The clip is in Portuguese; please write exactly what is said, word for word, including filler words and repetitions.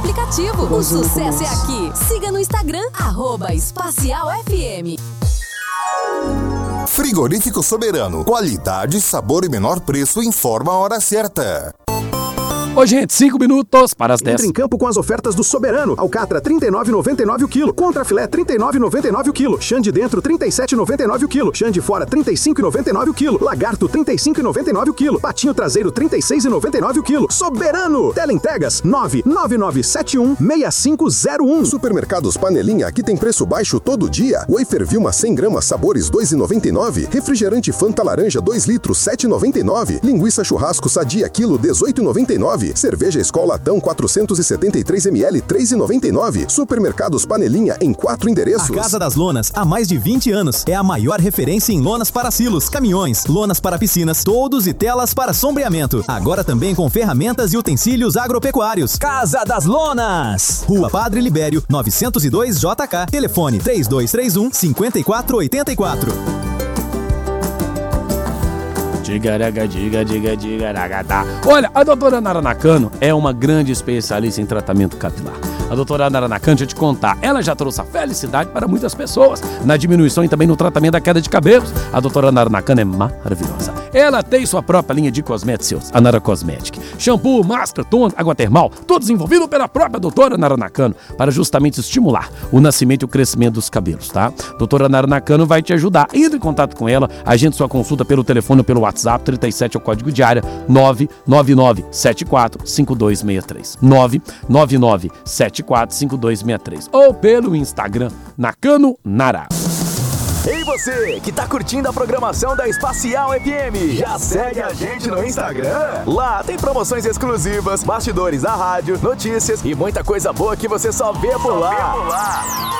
aplicativo. O sucesso é aqui. Siga no Instagram, arroba Espacial F M. Frigorífico Soberano. Qualidade, sabor e menor preço. Informa a hora certa. Ô, gente, cinco minutos para as dez. Entre em campo com as ofertas do Soberano. Alcatra, trinta e nove reais e noventa e nove centavos o quilo. Contra filé, trinta e nove reais e noventa e nove centavos o quilo. Chã de dentro, trinta e sete reais e noventa e nove centavos o quilo. Chã de fora, trinta e cinco reais e noventa e nove centavos o quilo. Lagarto, trinta e cinco reais e noventa e nove centavos o quilo. Patinho traseiro, trinta e seis reais e noventa e nove centavos o quilo. Soberano! Teleentregas, nove nove nove sete um seis cinco zero um. Supermercados Panelinha, aqui tem preço baixo todo dia. Wafer Vilma cem gramas, sabores dois reais e noventa e nove centavos. Refrigerante Fanta Laranja dois litros, sete reais e noventa e nove centavos. Linguiça Churrasco Sadia, quilo, dezoito reais e noventa e nove centavos. Cerveja Skol Latão quatrocentos e setenta e três mililitros, três reais e noventa e nove centavos. Supermercados Panelinha em quatro endereços. A Casa das Lonas, há mais de vinte anos, é a maior referência em lonas para silos, caminhões, lonas para piscinas, toldos e telas para sombreamento. Agora também com ferramentas e utensílios agropecuários. Casa das Lonas! Rua Padre Libério, novecentos e dois J K. Telefone três dois três um, cinco quatro oito quatro. Diga, diga, diga, diga, diga. Olha, a doutora Nara Nakano é uma grande especialista em tratamento capilar. A doutora Nara Nakano, deixa eu te contar, ela já trouxe a felicidade para muitas pessoas na diminuição e também no tratamento da queda de cabelos. A doutora Nara Nakano é maravilhosa. Ela tem sua própria linha de cosméticos, a Nara Cosmetic. Shampoo, máscara, tônico, água termal, tudo desenvolvido pela própria doutora Nara Nakano para justamente estimular o nascimento e o crescimento dos cabelos, tá? Doutora Nara Nakano vai te ajudar. Entre em contato com ela, agende sua consulta pelo telefone ou pelo WhatsApp, trinta e sete é o código de área, nove nove nove sete quatro cinco dois seis três. nove nove nove sete quatro cinco dois seis três. Ou pelo Instagram, Nakano Nara. Ei você, que tá curtindo a programação da Espacial F M, já segue a gente no Instagram? Lá tem promoções exclusivas, bastidores da rádio, notícias e muita coisa boa que você só vê por lá.